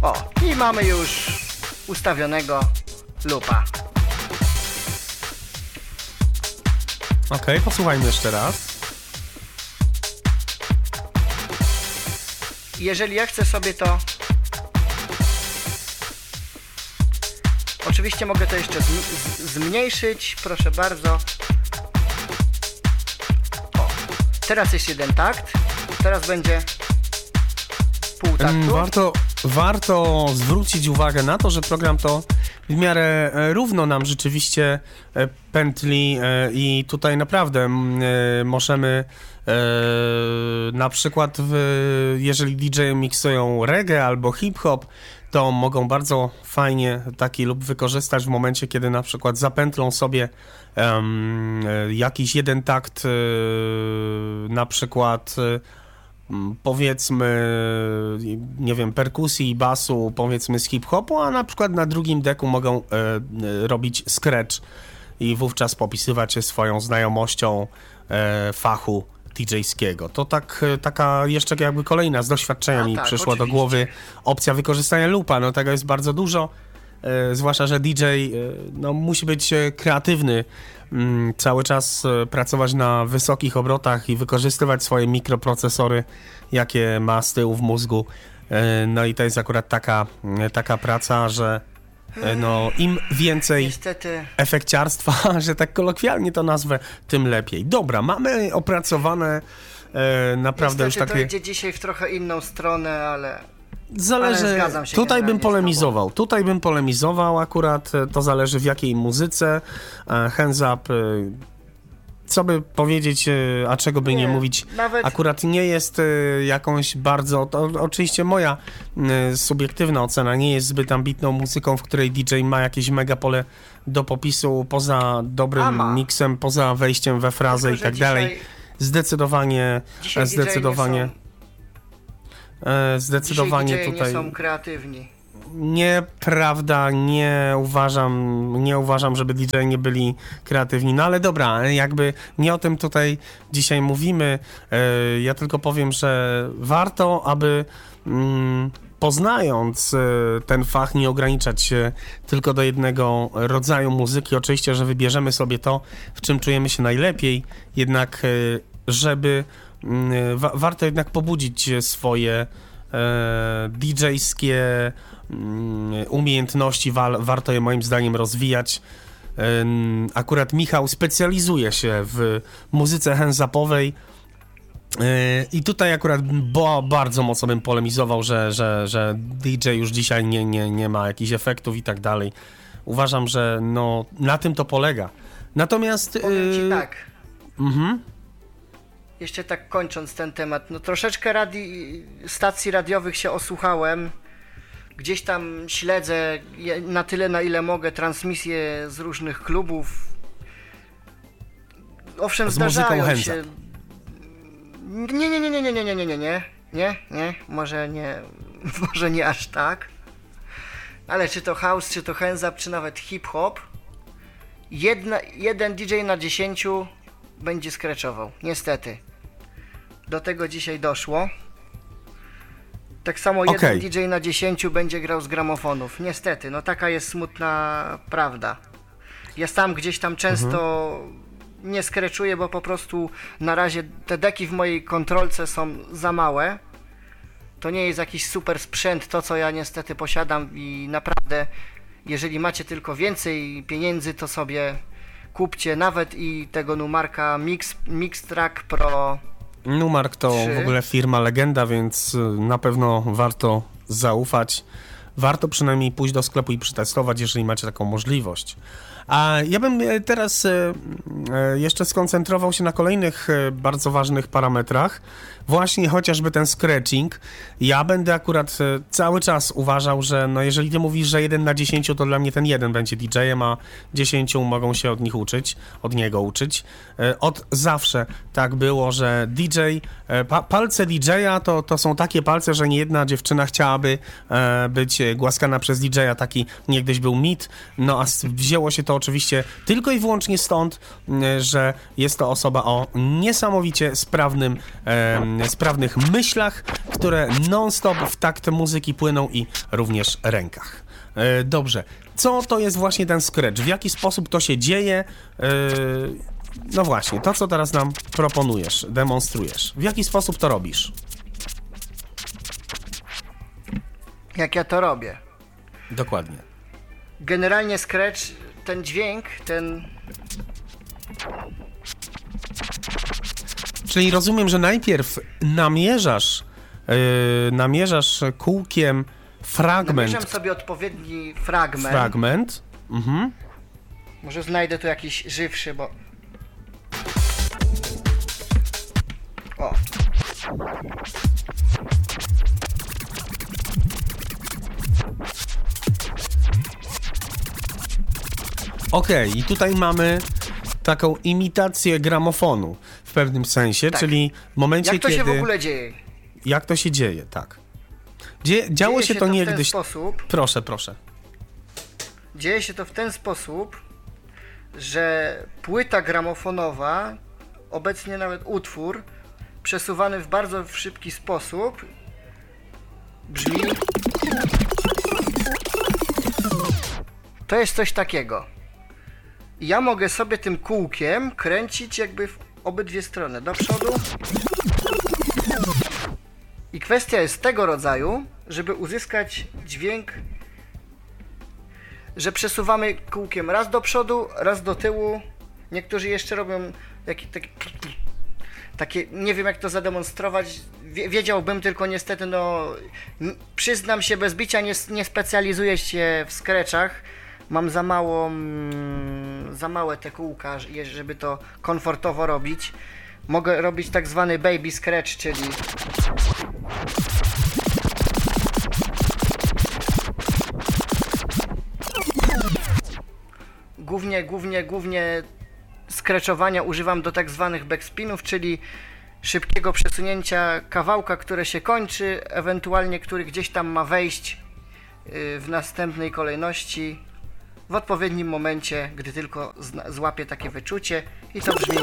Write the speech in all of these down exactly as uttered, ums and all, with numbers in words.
O, i mamy już ustawionego loopa. Okej, okay, posłuchajmy jeszcze raz. Jeżeli ja chcę sobie to... Oczywiście mogę to jeszcze zm- zmniejszyć, proszę bardzo. O, teraz jest jeden takt, teraz będzie pół taktu. Warto, warto zwrócić uwagę na to, że program to w miarę równo nam rzeczywiście pętli i tutaj naprawdę możemy na przykład w, jeżeli D J miksują reggae albo hip-hop, to mogą bardzo fajnie taki loop wykorzystać w momencie, kiedy na przykład zapętlą sobie um, jakiś jeden takt, na przykład powiedzmy, nie wiem, perkusji i basu, powiedzmy z hip-hopu, a na przykład na drugim deku mogą e, robić scratch i wówczas popisywać się swoją znajomością e, fachu D J-skiego. To tak, taka jeszcze jakby kolejna z doświadczenia a mi tak, przyszła oczywiście do głowy opcja wykorzystania loopa. No tego jest bardzo dużo, e, zwłaszcza, że D J e, no, musi być kreatywny, m, cały czas e, pracować na wysokich obrotach i wykorzystywać swoje mikroprocesory, jakie ma z tyłu w mózgu. E, no i to jest akurat taka, e, taka praca, że e, no, im więcej Niestety. efekciarstwa, że tak kolokwialnie to nazwę, tym lepiej. Dobra, mamy opracowane e, naprawdę Niestety już takie... to idzie dzisiaj w trochę inną stronę, ale... Zależy, ale zgadzam się tutaj bym polemizował, z tutaj bym polemizował akurat, to zależy w jakiej muzyce, e, hands up, e, co by powiedzieć, e, a czego by nie, nie mówić, nawet... akurat nie jest e, jakąś bardzo, to oczywiście moja e, subiektywna ocena, nie jest zbyt ambitną muzyką, w której D J ma jakieś mega pole do popisu, poza dobrym miksem, poza wejściem we frazę tylko, i tak dzisiaj... dalej. Zdecydowanie, dzisiaj zdecydowanie... Zdecydowanie Dzisiaj tutaj nie są kreatywni. Nieprawda, nie uważam, nie uważam, żeby D J nie byli kreatywni. No ale dobra, jakby nie o tym tutaj dzisiaj mówimy. Ja tylko powiem, że warto, aby mm, poznając ten fach, nie ograniczać się tylko do jednego rodzaju muzyki. Oczywiście, że wybierzemy sobie to, w czym czujemy się najlepiej, jednak żeby Wa- warto jednak pobudzić swoje e, D J-skie mm, umiejętności, wa- warto je moim zdaniem rozwijać. E, akurat Michał specjalizuje się w muzyce hands-upowej e, i tutaj akurat bo, bardzo mocno bym polemizował, że, że, że D J już dzisiaj nie, nie, nie ma jakichś efektów i tak dalej. Uważam, że no, na tym to polega. Natomiast... Powiem ci tak. Mhm. Jeszcze tak kończąc ten temat, no troszeczkę radi- stacji radiowych się osłuchałem, gdzieś tam śledzę na tyle, na ile mogę, transmisje z różnych klubów. Owszem, z zdarzają się... Nie, nie, nie, nie, nie, nie, nie, nie, nie, nie, nie, nie, może nie, może nie aż tak, ale czy to house, czy to hands up, czy nawet hip-hop, jedna, jeden D J na dziesięciu będzie scratchował, niestety. Do tego dzisiaj doszło. Tak samo jeden okay. D J na dziesięciu będzie grał z gramofonów. Niestety, no taka jest smutna prawda. Ja sam gdzieś tam często mhm. nie scratchuję, bo po prostu na razie te deki w mojej kontrolce są za małe. To nie jest jakiś super sprzęt, to co ja niestety posiadam i naprawdę, jeżeli macie tylko więcej pieniędzy, to sobie kupcie nawet i tego Numarka Mix, Mix Track Pro. Numark to trzy. W ogóle firma legenda, więc na pewno warto zaufać. Warto przynajmniej pójść do sklepu i przetestować, jeżeli macie taką możliwość. A ja bym teraz jeszcze skoncentrował się na kolejnych bardzo ważnych parametrach. Właśnie chociażby ten scratching. Ja będę akurat cały czas uważał, że no jeżeli ty mówisz, że jeden na dziesięciu, to dla mnie ten jeden będzie D J-em, a dziesięciu mogą się od nich uczyć, od niego uczyć. Od zawsze tak było, że D J, pa, palce D J-a to, to są takie palce, że nie jedna dziewczyna chciałaby być e, głaskana przez D J a, taki niegdyś był mit, no a s- wzięło się to oczywiście tylko i wyłącznie stąd, e, że jest to osoba o niesamowicie sprawnym, e, sprawnych myślach, które non-stop w takt muzyki płyną i również rękach. E, dobrze, co to jest właśnie ten scratch? W jaki sposób to się dzieje? E, no właśnie, to co teraz nam proponujesz, demonstrujesz. W jaki sposób to robisz? Jak ja to robię? Dokładnie. Generalnie scratch, ten dźwięk, ten... Czyli rozumiem, że najpierw namierzasz, yy, namierzasz kółkiem fragment. Namierzam sobie odpowiedni fragment. Fragment. Mhm. Może znajdę tu jakiś żywszy, bo... O. Okej, i tutaj mamy taką imitację gramofonu w pewnym sensie, Tak. czyli w momencie, Jak to kiedy... się w ogóle dzieje? Jak to się dzieje, tak. Dzie... Działo Dzieje się, się to to w ten niegdyś... sposób. Proszę, proszę. Dzieje się to w ten sposób, że płyta gramofonowa, obecnie nawet utwór, przesuwany w bardzo szybki sposób, brzmi... To jest coś takiego. I ja mogę sobie tym kółkiem kręcić jakby w obydwie strony, do przodu. I kwestia jest tego rodzaju, żeby uzyskać dźwięk, że przesuwamy kółkiem raz do przodu, raz do tyłu. Niektórzy jeszcze robią taki, taki, takie, nie wiem jak to zademonstrować, wiedziałbym, tylko niestety no, przyznam się bez bicia, nie, nie specjalizuję się w scratchach. Mam za mało, za małe te kółka, żeby to komfortowo robić. Mogę robić tak zwany baby scratch, czyli Głównie, głównie, głównie scratchowania używam do tak zwanych backspinów, czyli szybkiego przesunięcia kawałka, które się kończy, ewentualnie który gdzieś tam ma wejść w następnej kolejności w odpowiednim momencie, gdy tylko złapię takie wyczucie i to brzmi.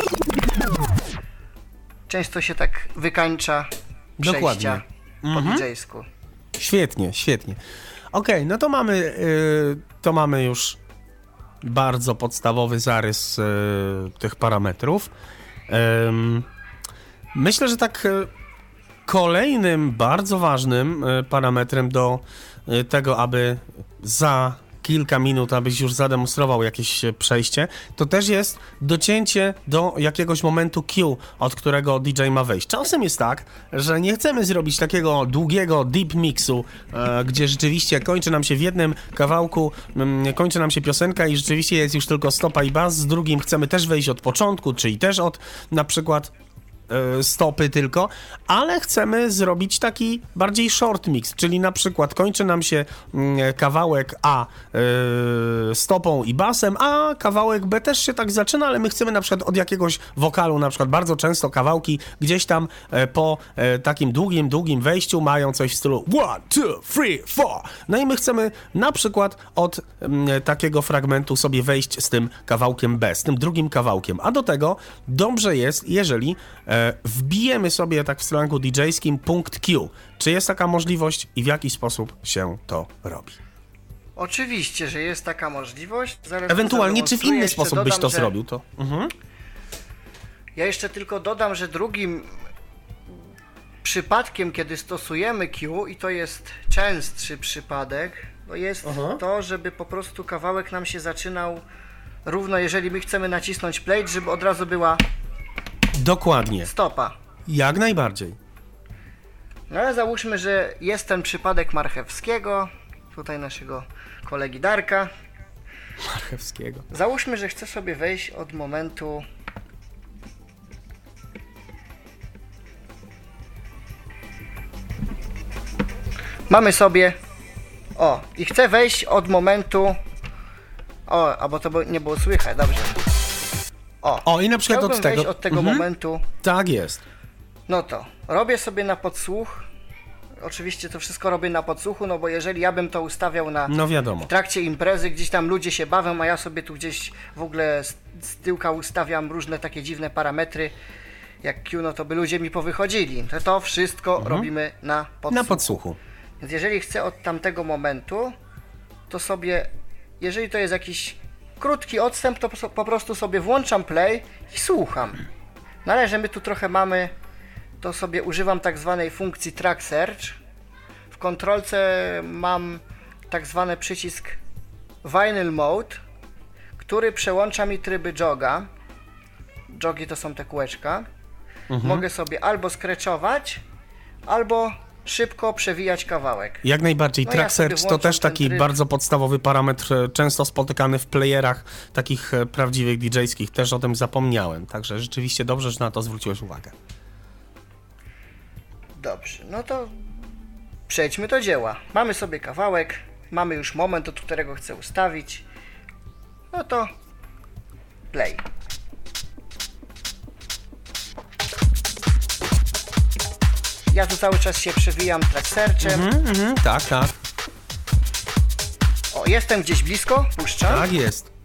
Często się tak wykańcza przejścia Dokładnie. po Mhm. D J-sku. Świetnie, świetnie. Okej, no to mamy, yy, to mamy już bardzo podstawowy zarys yy, tych parametrów. Ym, myślę, że tak yy, kolejnym bardzo ważnym yy, parametrem do yy, tego, aby za kilka minut, abyś już zademonstrował jakieś przejście, to też jest docięcie do jakiegoś momentu Q, od którego D J ma wejść. Czasem jest tak, że nie chcemy zrobić takiego długiego deep mixu, e, gdzie rzeczywiście kończy nam się w jednym kawałku, m, kończy nam się piosenka i rzeczywiście jest już tylko stopa i bas, z drugim chcemy też wejść od początku, czyli też od na przykład stopy tylko, ale chcemy zrobić taki bardziej short mix, czyli na przykład kończy nam się kawałek A yy, stopą i basem, a kawałek B też się tak zaczyna, ale my chcemy na przykład od jakiegoś wokalu, na przykład bardzo często kawałki gdzieś tam e, po e, takim długim, długim wejściu mają coś w stylu one, two, three, four. No i my chcemy na przykład od m, takiego fragmentu sobie wejść z tym kawałkiem B, z tym drugim kawałkiem, a do tego dobrze jest, jeżeli e, wbijemy sobie tak w slangu D J-skim punkt Q. Czy jest taka możliwość i w jaki sposób się to robi? Oczywiście, że jest taka możliwość. Zaraz Ewentualnie, czy w inny jeszcze sposób dodam, byś to że... zrobił? To. Mhm. Ja jeszcze tylko dodam, że drugim przypadkiem, kiedy stosujemy Q, i to jest częstszy przypadek, to jest Aha. to, żeby po prostu kawałek nam się zaczynał równo, jeżeli my chcemy nacisnąć play, żeby od razu była Dokładnie. stopa. Jak najbardziej. No ale załóżmy, że jest ten przypadek Marchewskiego, tutaj naszego kolegi Darka. Marchewskiego. Załóżmy, że chcę sobie wejść od momentu mamy sobie o, i chcę wejść od momentu o, albo to nie było słychać, dobrze. O, O, i na przykład chciałbym od tego. wejść od tego Mhm. momentu. Tak jest. No to robię sobie na podsłuch oczywiście to wszystko robię na podsłuchu, no bo jeżeli ja bym to ustawiał na No wiadomo. w trakcie imprezy, gdzieś tam ludzie się bawią, a ja sobie tu gdzieś w ogóle z, z tyłka ustawiam różne takie dziwne parametry, jak Q, no to by ludzie mi powychodzili. To, to wszystko mhm. robimy na podsłuchu. Na podsłuchu. Więc jeżeli chcę od tamtego momentu, to sobie, jeżeli to jest jakiś krótki odstęp, to po prostu sobie włączam play i słucham. No ale że my tu trochę mamy, to sobie używam tak zwanej funkcji track search. W kontrolce mam tak zwany przycisk vinyl mode, który przełącza mi tryby joga. Jogi to są te kółeczka. Mhm. Mogę sobie albo skreczować, albo szybko przewijać kawałek. Jak najbardziej. No, Track ja search to też taki tryb. Bardzo podstawowy parametr, często spotykany w playerach takich prawdziwych D J-skich. Też o tym zapomniałem, także rzeczywiście dobrze, że na to zwróciłeś uwagę. Dobrze, no to przejdźmy do dzieła. Mamy sobie kawałek, mamy już moment, od którego chcę ustawić. No to play. Ja tu cały czas się przewijam track searchem. Mhm, mhm, tak, tak. O, jestem gdzieś blisko, puszczam. Tak jest.